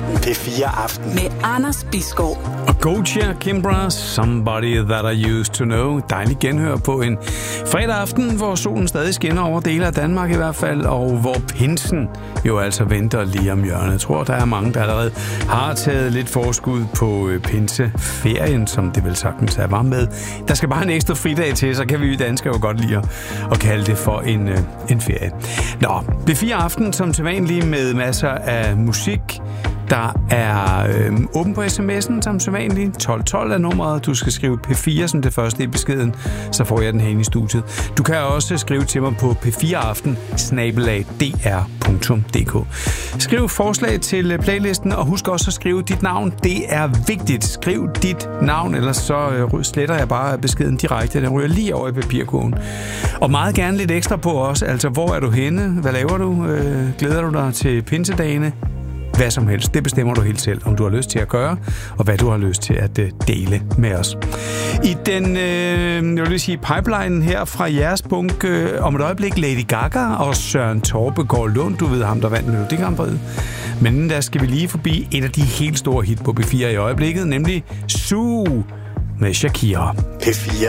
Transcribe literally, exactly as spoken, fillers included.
Aften. P fire Aften. Med Anders Bisgaard. Og Gojira Kimbra, Somebody That I Used To Know. Dejligt genhør på en fredag aften, hvor solen stadig skinner over dele af Danmark i hvert fald, og hvor pinsen jo altså venter lige om hjørnet. Jeg tror, der er mange, der allerede har taget lidt forskud på pinseferien, som det vel sagtens er var med. Der skal bare en ekstra fridag til, så kan vi danskere jo godt lide at kalde det for en, en ferie. Nå, P fire Aften som sædvanligt med masser af musik. Der er øh, åben på sms'en som sædvanligt. tolv tolv er nummeret. Du skal skrive P fire som det første i beskeden, så får jeg den herinde i studiet. Du kan også skrive til mig på p fire aften snabel-a d r punktum d k. Skriv forslag til playlisten, og husk også at skrive dit navn. Det er vigtigt. Skriv dit navn, ellers så øh, sletter jeg bare beskeden direkte. Den ryger lige over i papirkurven. Og meget gerne lidt ekstra på os. Altså, hvor er du henne? Hvad laver du? Øh, glæder du dig til pinsedagene? Hvad som helst. Det bestemmer du helt selv, om du har lyst til at gøre, og hvad du har lyst til at uh, dele med os. I den, øh, jeg vil sige, pipeline her fra jeres bunk, øh, om et øjeblik Lady Gaga og Søren Torbegaard Lund, du ved ham, der vandt Melodi Grand Prix. Men der skal vi lige forbi et af de helt store hit på P fire i øjeblikket, nemlig Sue med Shakira. P fire